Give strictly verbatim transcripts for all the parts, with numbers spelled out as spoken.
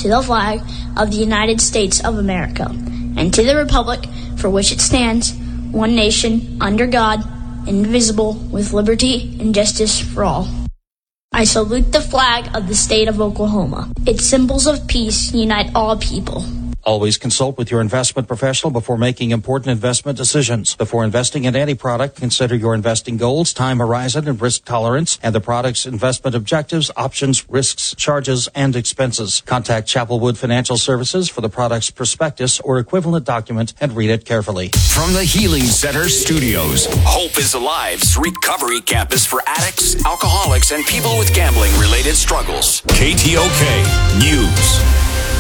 to the flag of the United States of America, and to the republic for which it stands, one nation, under God, indivisible, with liberty and justice for all. I salute the flag of the state of Oklahoma. Its symbols of peace unite all people. Always consult with your investment professional before making important investment decisions. Before investing in any product, consider your investing goals, time horizon, and risk tolerance, and the product's investment objectives, options, risks, charges, and expenses. Contact Chapelwood Financial Services for the product's prospectus or equivalent document and read it carefully. From the Healing Center studios, Hope is Alive's recovery campus for addicts, alcoholics, and people with gambling-related struggles. K T O K News.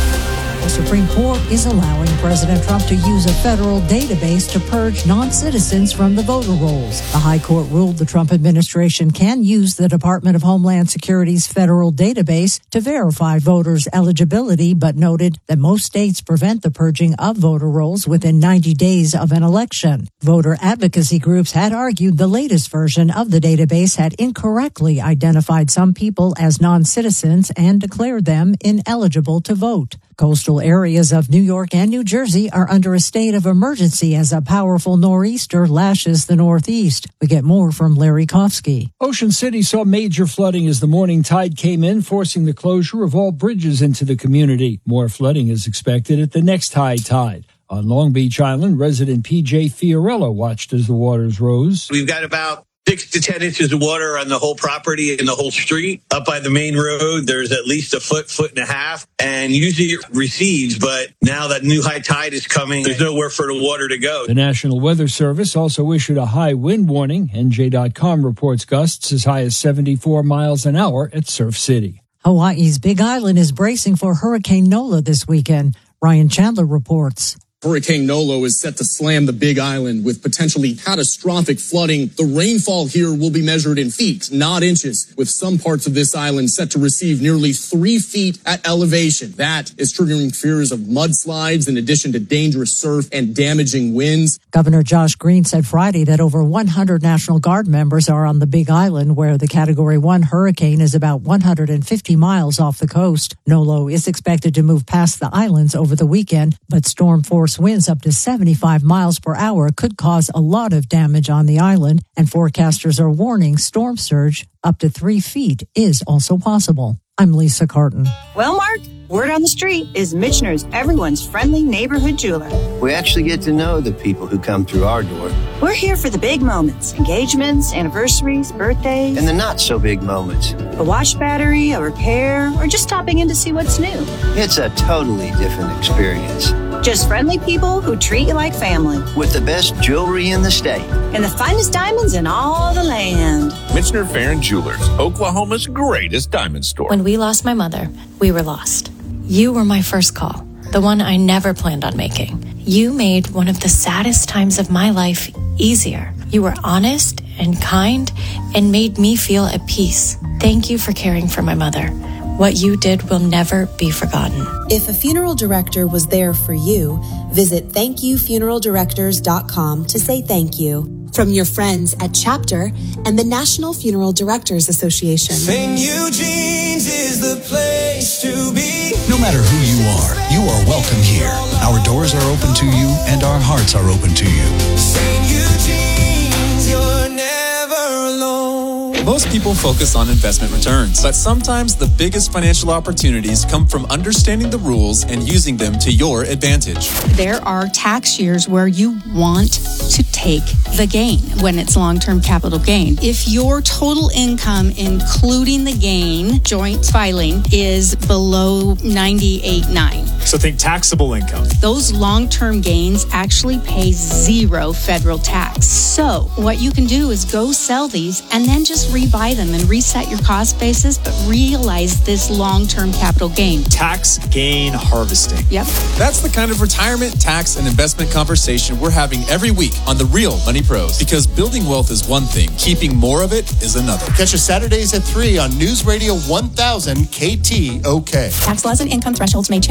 The Supreme Court is allowing President Trump to use a federal database to purge non-citizens from the voter rolls. The High Court ruled the Trump administration can use the Department of Homeland Security's federal database to verify voters' eligibility, but noted that most states prevent the purging of voter rolls within ninety days of an election. Voter advocacy groups had argued the latest version of the database had incorrectly identified some people as non-citizens and declared them ineligible to vote. Coastal areas of New York and New Jersey are under a state of emergency as a powerful nor'easter lashes the northeast. We get more from Larry Kofsky. Ocean City saw major flooding as the morning tide came in, forcing the closure of all bridges into the community. More flooding is expected at the next high tide. On Long Beach Island, resident P J Fiorello watched as the waters rose. We've got about six to ten inches of water on the whole property and the whole street. Up by the main road, there's at least a foot, foot and a half, and usually it recedes, but now that new high tide is coming, there's nowhere for the water to go. The National Weather Service also issued a high wind warning. N J dot com reports gusts as high as seventy-four miles an hour at Surf City. Hawaii's Big Island is bracing for Hurricane Nola this weekend. Ryan Chandler reports. Hurricane Nola is set to slam the Big Island with potentially catastrophic flooding. The rainfall here will be measured in feet, not inches, with some parts of this island set to receive nearly three feet at elevation. That is triggering fears of mudslides in addition to dangerous surf and damaging winds. Governor Josh Green said Friday that over one hundred National Guard members are on the Big Island, where the Category one hurricane is about one hundred fifty miles off the coast. Nolo is expected to move past the islands over the weekend, but storm force winds up to seventy-five miles per hour could cause a lot of damage on the island, and forecasters are warning storm surge up to three feet is also possible. I'm Lisa Carton. Well, Mark, word on the street is Michener's everyone's friendly neighborhood jeweler. We actually get to know the people who come through our door. We're here for the big moments, engagements, anniversaries, birthdays. And the not so big moments. A wash battery, a repair, or just stopping in to see what's new. It's a totally different experience. Just friendly people who treat you like family. With the best jewelry in the state. And the finest diamonds in all the land. Michener Farron Jewelers, Oklahoma's greatest diamond store. When we lost my mother, we were lost. You were my first call, the one I never planned on making. You made one of the saddest times of my life easier. You were honest and kind and made me feel at peace. Thank you for caring for my mother. What you did will never be forgotten. If a funeral director was there for you, visit thank you funeral directors dot com to say thank you. From your friends at Chapter and the National Funeral Directors Association. Saint Eugene's is the place to be. No matter who you are, you are welcome here. Our doors are open to you and our hearts are open to you. Saint Eugene's, you're never alone. Most people focus on investment returns, but sometimes the biggest financial opportunities come from understanding the rules and using them to your advantage. There are tax years where you want to take the gain when it's long-term capital gain. If your total income, including the gain, joint filing, is below ninety-eight point nine. So think taxable income. Those long-term gains actually pay zero federal tax. So what you can do is go sell these and then just rebuy them and reset your cost basis, but realize this long-term capital gain. Tax gain harvesting. Yep. That's the kind of retirement, tax, and investment conversation we're having every week on The Real Money Pros. Because building wealth is one thing, keeping more of it is another. Catch us Saturdays at three on News Radio one thousand K T O K. Tax laws and income thresholds may change. Tax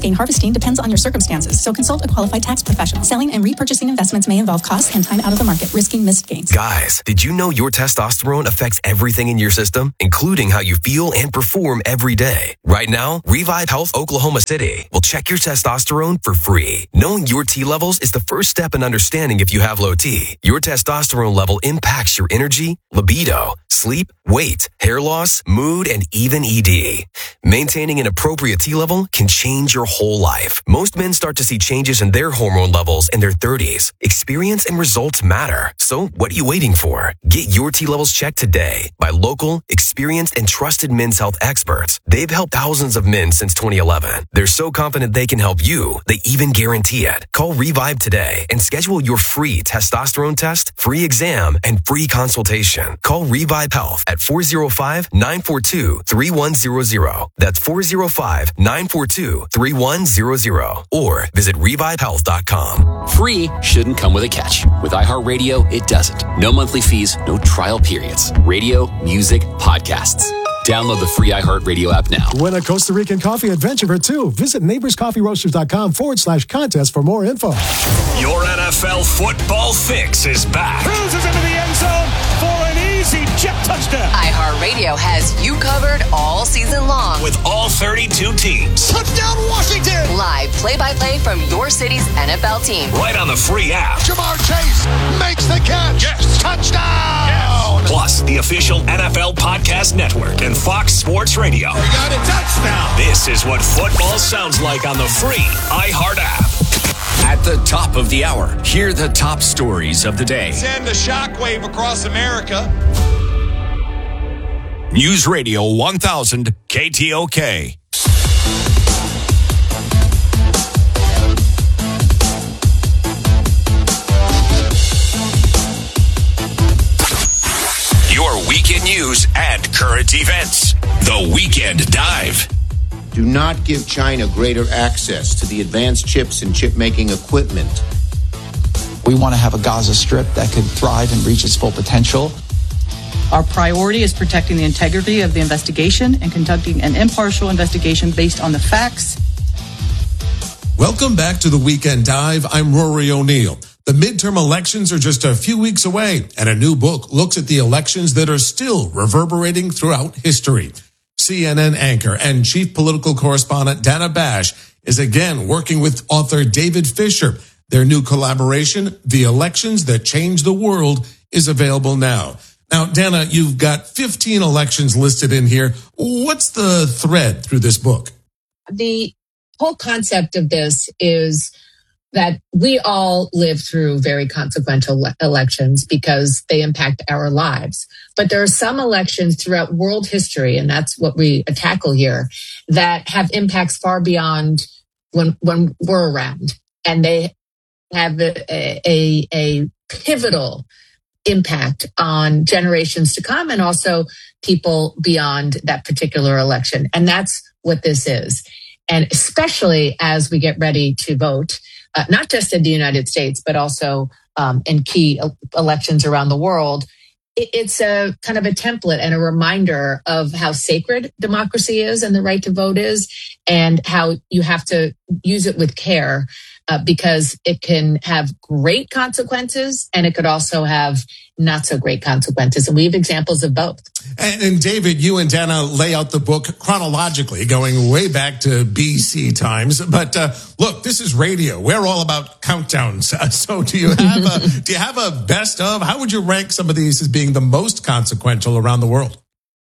Gain harvesting depends on your circumstances, so consult a qualified tax professional. Selling and repurchasing investments may involve costs and time out of the market, risking missed gains. Guys, did you know your testosterone affects everything in your system, including how you feel and perform every day? Right now, Revive Health Oklahoma City will check your testosterone for free. Knowing your T levels is the first step in understanding if you have low T. Your testosterone level impacts your energy, libido, sleep, weight, hair loss, mood, and even E D. Maintaining an appropriate T level can change your whole life. Most men start to see changes in their hormone levels in their thirties. Experience and results matter. So what are you waiting for? Get your T levels checked today by local, experienced, and trusted men's health experts. They've helped thousands of men since twenty eleven. They're so confident they can help you, they even guarantee it. Call Revive today and schedule your free testosterone test, free exam, and free consultation. Call Revive Health at four oh five, nine four two, three one zero zero. That's four oh five, nine four two, three one zero zero. Or visit revive health dot com. Free shouldn't come with a catch. With iHeartRadio, it doesn't. No monthly fees, no trial periods. Radio, music, podcasts. Download the free iHeartRadio app now. Win a Costa Rican coffee adventure for two. Visit neighborscoffeeroasters.com forward slash contest for more info. Your N F L football fix is back. Cruises into the end zone for an easy jet touchdown. iHeartRadio has you covered all season long. With all thirty-two teams. Touchdown Washington. Live play-by-play from your city's N F L team. Right on the free app. Jamar Chase makes the catch. Yes. Touchdown. Yes. Plus, the official N F L Podcast Network and Fox Sports Radio. We got a touchdown. This is what football sounds like on the free iHeart app. At the top of the hour, hear the top stories of the day. Send a shockwave across America. News Radio one thousand K T O K. Your weekend news and current events. The Weekend Dive. Do not give China greater access to the advanced chips and chip-making equipment. We want to have a Gaza Strip that could thrive and reach its full potential. Our priority is protecting the integrity of the investigation and conducting an impartial investigation based on the facts. Welcome back to the Weekend Dive. I'm Rory O'Neill. The midterm elections are just a few weeks away, and a new book looks at the elections that are still reverberating throughout history. C N N anchor and chief political correspondent Dana Bash is again working with author David Fisher. Their new collaboration, The Elections That Changed the World, is available now. Now, Dana, you've got fifteen elections listed in here. What's the thread through this book? The whole concept of this is that we all live through very consequential le- elections because they impact our lives. But there are some elections throughout world history, and that's what we tackle here, that have impacts far beyond when when we're around. And they have a, a, a pivotal impact on generations to come and also people beyond that particular election. And that's what this is. And especially as we get ready to vote, uh, not just in the United States, but also um, in key elections around the world, it, it's a kind of a template and a reminder of how sacred democracy is and the right to vote is, and how you have to use it with care uh, because it can have great consequences and it could also have not so great consequences. And we have examples of both. And, and David, you and Dana lay out the book chronologically, going way back to B C times. But uh, look, this is radio. We're all about countdowns. Uh, so do you have a, do you have a best of? How would you rank some of these as being the most consequential around the world?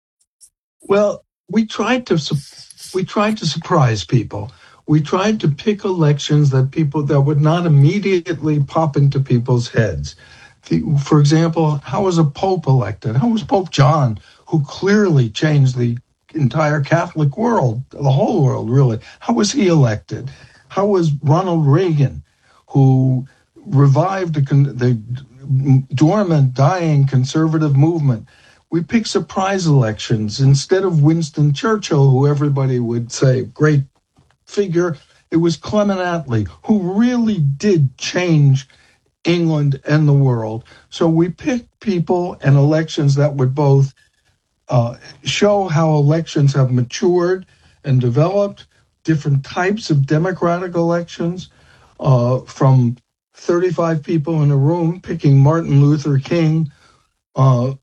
Well, we tried to we tried to surprise people. We tried to pick elections that people that would not immediately pop into people's heads. For example, how was a pope elected? How was Pope John, who clearly changed the entire Catholic world, the whole world, really? How was he elected? How was Ronald Reagan, who revived the, the dormant, dying conservative movement? We picked surprise elections instead of Winston Churchill, who everybody would say, great figure. It was Clement Attlee, who really did change England and the world. So we picked people and elections that would both uh, show how elections have matured and developed, different types of democratic elections, uh, from thirty-five people in a room picking Martin Luther King, uh,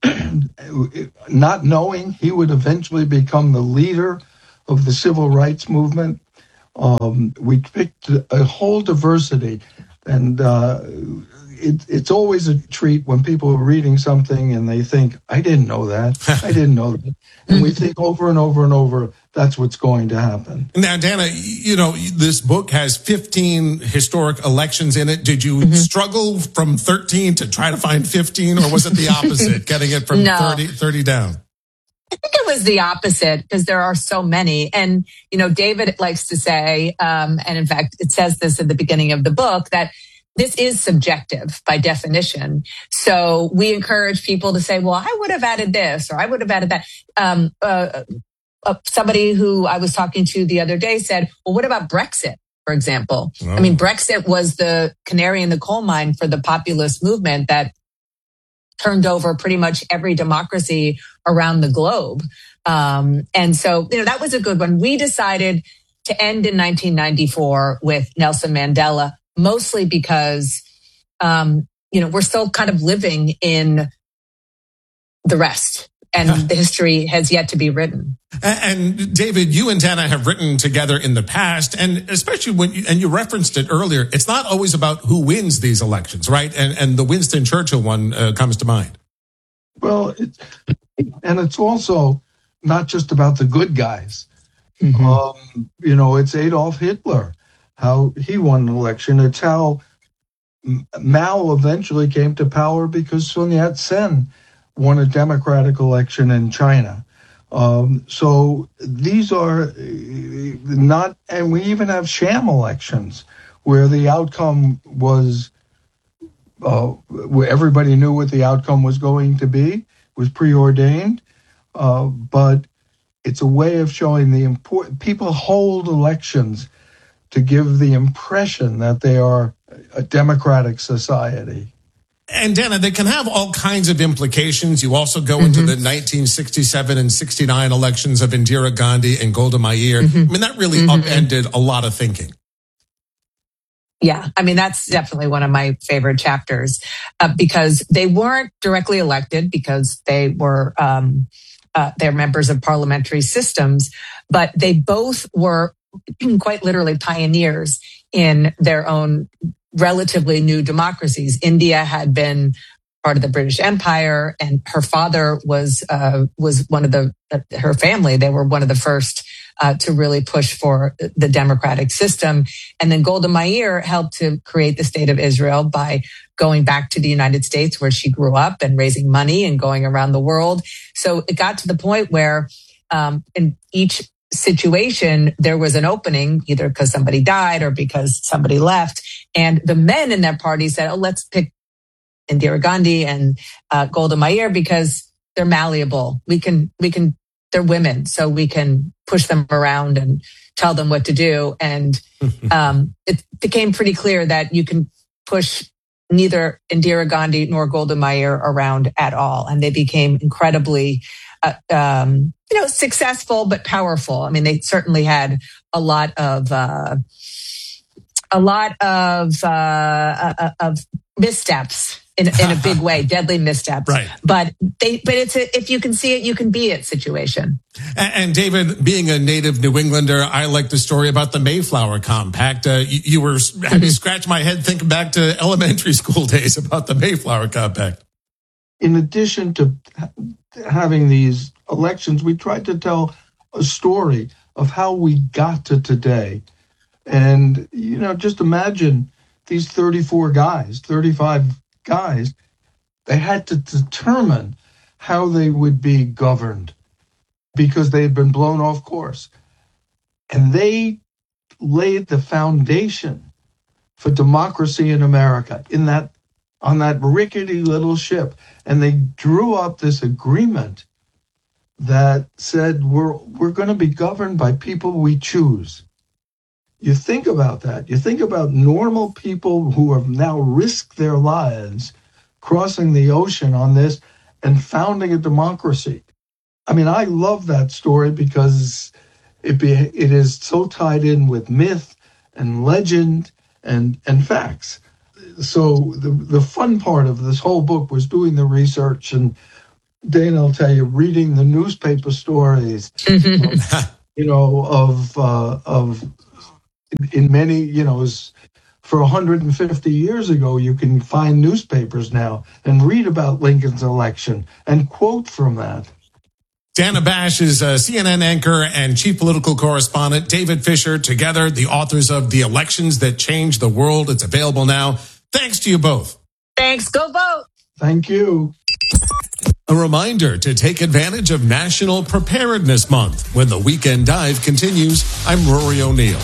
not knowing he would eventually become the leader of the civil rights movement. Um, we picked a whole diversity, and uh, it, it's always a treat when people are reading something and they think, I didn't know that, I didn't know that. And we think over and over and over, that's what's going to happen. Now, Dana, you know, this book has fifteen historic elections in it. Did you mm-hmm. struggle from thirteen to try to find fifteen, or was it the opposite, getting it from no. thirty, thirty down? I think it was the opposite, because there are so many. And, you know, David likes to say, um, and in fact, it says this at the beginning of the book, that this is subjective by definition. So we encourage people to say, well, I would have added this, or I would have added that. Um, uh, uh, somebody who I was talking to the other day said, well, what about Brexit, for example? Oh. I mean, Brexit was the canary in the coal mine for the populist movement that turned over pretty much every democracy around the globe. Um, and so, you know, that was a good one. We decided to end in nineteen ninety-four with Nelson Mandela, mostly because, um, you know, we're still kind of living in the rest, and the history has yet to be written. And David, you and Dana have written together in the past, and especially when you, and you referenced it earlier, it's not always about who wins these elections, right? And and the Winston Churchill one uh, comes to mind. Well, it's, and it's also not just about the good guys. Mm-hmm. Um, you know, it's Adolf Hitler, how he won an election. It's how Mao eventually came to power because Sun Yat-sen won a democratic election in China. Um, so these are not, and we even have sham elections where the outcome was, uh, where everybody knew what the outcome was going to be, was preordained, uh, but it's a way of showing the important, people hold elections to give the impression that they are a democratic society. And Dana, they can have all kinds of implications. You also go mm-hmm. into the nineteen sixty-seven and sixty-nine elections of Indira Gandhi and Golda Meir. Mm-hmm. I mean, that really mm-hmm. upended a lot of thinking. Yeah, I mean, that's definitely one of my favorite chapters uh, because they weren't directly elected because they were um, uh, they're members of parliamentary systems, but they both were quite literally pioneers in their own relatively new democracies. India had been part of the British Empire, and her father was uh, was one of the uh, her family. They were one of the first uh, to really push for the democratic system. And then Golda Meir helped to create the state of Israel by going back to the United States, where she grew up, and raising money and going around the world. So it got to the point where um, in each situation, there was an opening, either because somebody died or because somebody left. And the men in that party said, oh, let's pick Indira Gandhi and uh, Golda Meir because they're malleable. We can, we can, they're women, so we can push them around and tell them what to do. And um, it became pretty clear that you can push neither Indira Gandhi nor Golda Meir around at all. And they became incredibly Uh, um, you know, successful but powerful. I mean, they certainly had a lot of uh, a lot of uh, of missteps in, in a big way, deadly missteps. Right. But they, but it's a, if you can see it, you can be it situation. And, and David, being a native New Englander, I like the story about the Mayflower Compact. Uh, you, you were having me scratch my head thinking back to elementary school days about the Mayflower Compact. In addition to having these elections, we tried to tell a story of how we got to today. And, you know, just imagine these thirty-four guys, thirty-five guys, they had to determine how they would be governed because they had been blown off course. And they laid the foundation for democracy in America in that on that rickety little ship. And they drew up this agreement that said, we're we're going to be governed by people we choose. You think about that. You think about normal people who have now risked their lives crossing the ocean on this and founding a democracy. I mean, I love that story because it be it is so tied in with myth and legend and and facts. So the the fun part of this whole book was doing the research, and Dana will tell you, reading the newspaper stories, of, you know, of uh, of in many, you know, as for one hundred fifty years ago, you can find newspapers now and read about Lincoln's election and quote from that. Dana Bash is a C N N anchor and chief political correspondent. David Fisher, together, the authors of The Elections That Changed the World. It's available now. Thanks to you both. Thanks. Go vote. Thank you. A reminder to take advantage of National Preparedness Month. When the Weekend Dive continues, I'm Rory O'Neill.